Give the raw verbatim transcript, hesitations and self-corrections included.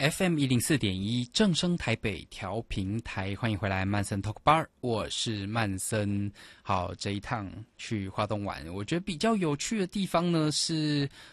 F M 一零四点一正声台北调频台，欢迎回来曼森 Talk Bar， 我是曼森。好，这一趟去花东玩，我觉得比较有趣的地方呢是，